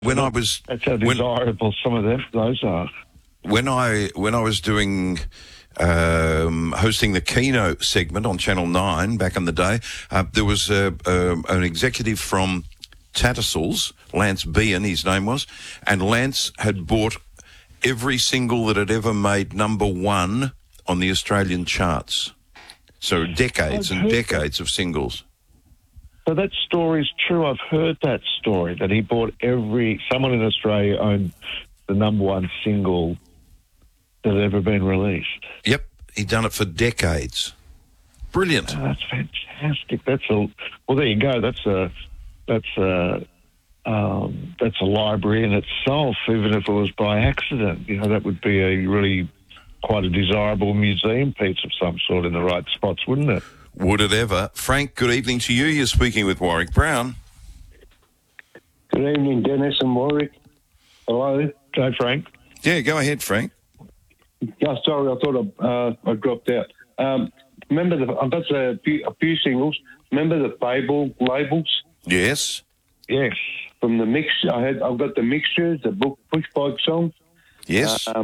when I was That's how desirable some of those are. when I was doing hosting the keynote segment on Channel 9 back in the day, there was an executive from Tattersalls, Lance Bean, his name was, and Lance had bought every single that had ever made number one on the Australian charts. So decades and decades of singles. So that story's true. I've heard that story, that he bought someone in Australia owned the number one single that had ever been released. Yep, he'd done it for decades. Brilliant. Oh, that's fantastic. Well, there you go. That's a library in itself, even if it was by accident. You know, that would be a really quite a desirable museum piece of some sort in the right spots, wouldn't it? Would it ever? Frank, good evening to you. You're speaking with Warwick Brown. Good evening, Dennis and Warwick. Hello. Go, Frank. Yeah, go ahead, Frank. Oh, sorry, I thought I dropped out. Remember, I've got a few singles. Remember the Fable labels? Yes. Yes. From the mix, I've got the mixtures, the Push Bike song. Yes. Have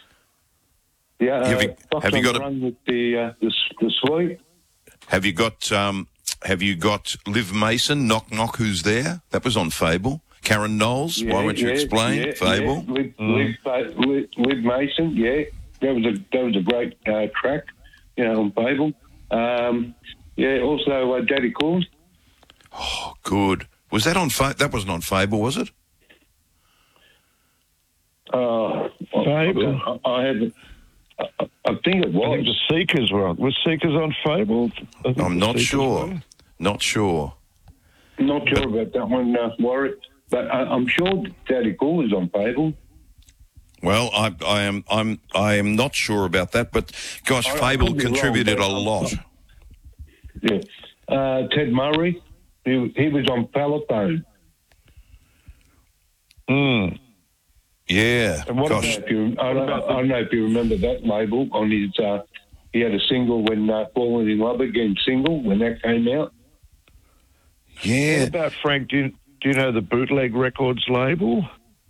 you got run with the Sweet? Have you got Liv Mason, Knock Knock, Who's There? That was on Fable. Karen Knowles, Why Won't You Explain? Fable. Liv Mason, yeah. That was a great track, on Fable. Also Daddy Cool. Oh, good. Was that on Fable? That wasn't on Fable, was it? Fable. I think it was. I think the Seekers were on. Was Seekers on Fable? I'm not sure. Not sure. Not sure about that one, Warwick. But I'm sure Daddy Cool is on Fable. Well, I am not sure about that, but gosh, Fable contributed a lot. Yeah. Ted Murray, he was on Peloton. Yeah. And I don't know if you remember that label on his. He had a single when "Falling in Love Again" single when that came out. Yeah. What about Frank? Do you know the Bootleg Records label?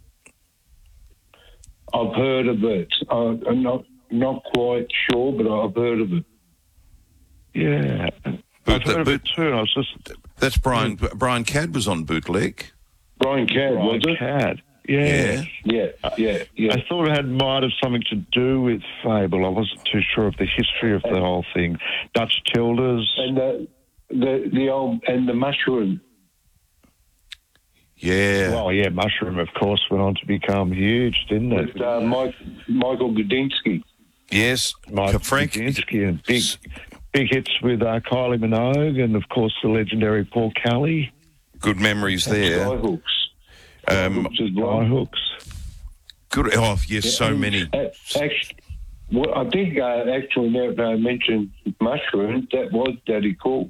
I've heard of it. I'm not quite sure, but I've heard of it. Yeah. I've heard of it too. And I was just. That's Brian Cadd was on Bootleg. Brian Cadd, was it? Cadd. Yeah. I thought it might have something to do with Fable. I wasn't too sure of the history of the whole thing. Dutch Tildas. And the Mushroom. Yeah. Well, yeah, Mushroom, of course, went on to become huge, didn't it? With Michael Gudinski. Yes. Frank Gudinski and big hits with Kylie Minogue and, of course, the legendary Paul Kelly. Good memories there. Skyhooks. Skyhooks. Good. Oh, yes, so many. I think actually now that I mentioned Mushroom, that was Daddy Cool.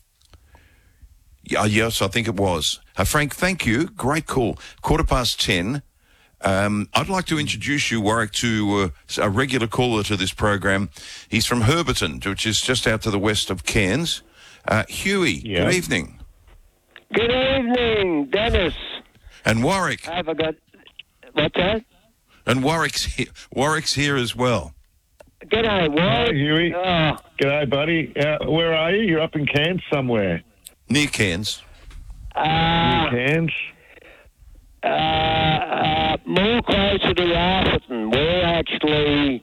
Yes, I think it was. Frank, thank you. Great call. 10:15. I'd like to introduce you, Warwick, to a regular caller to this program. He's from Herberton, which is just out to the west of Cairns. Huey, Good evening. Good evening, Dennis. And Warwick. Have I got... What's that? And Warwick's here as well. G'day, Warwick. Hi, Huey. G'day, buddy. Where are you? You're up in Cairns somewhere. Near Cairns. Near Cairns? More closer to Arthurton. We're actually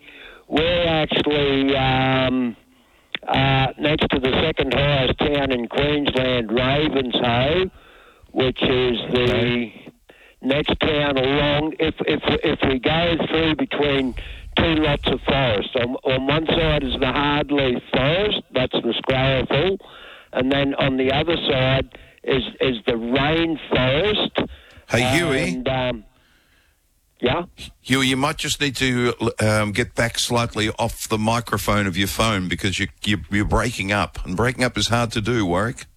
next to the second highest town in Queensland, Ravenshoe, which is the next town along. If we go through between two lots of forest, on one side is the hardleaf forest, that's the sclerophyll, and then on the other side is the rainforest. Hey, Huey. Yeah? Huey, you might just need to get back slightly off the microphone of your phone because you're breaking up, and breaking up is hard to do, Warwick.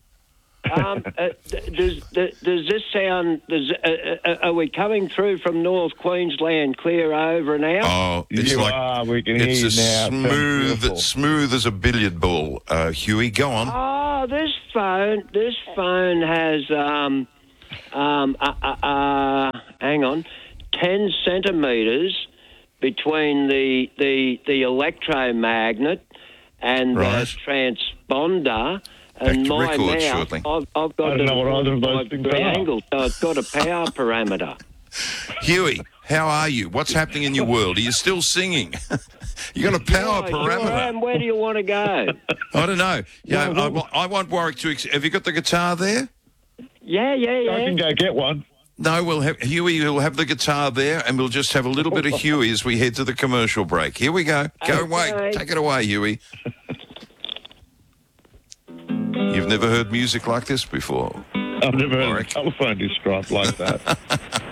Does this sound... are we coming through from North Queensland clear over now? Oh, it's we can hear you now. Smooth as a billiard ball, Huey. Go on. Oh, this phone has hang on, 10 centimetres between the electromagnet and Right. the transponder. Back And to my records mouth, shortly. I've got I don't know what either of those 45 things degree are. angle, so it's got a power parameter. Huey, how are you? What's happening in your world? Are you still singing? You got a power Oh, sure parameter. am. Where do you want to go? I don't know. Yeah, I want Warwick to. Have you got the guitar there? Yeah. I can go get one. No, we'll have Huey. We'll have the guitar there, and we'll just have a little bit of Huey as we head to the commercial break. Here we go. Go away. Okay. Take it away, Huey. You've never heard music like this before. I've never heard Warwick. a telephone described like that.